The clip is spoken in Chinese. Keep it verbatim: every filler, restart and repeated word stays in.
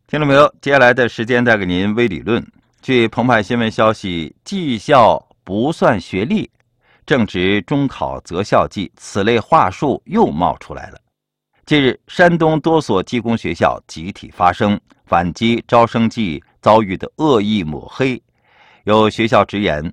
听众朋友，接下来的时间带给您微理论。据澎湃新闻消息，技校不算学历，正值中考择校季，此类话术又冒出来了。近日，山东多所技工学校集体发声，反击招生季遭遇的恶意抹黑。有学校直言，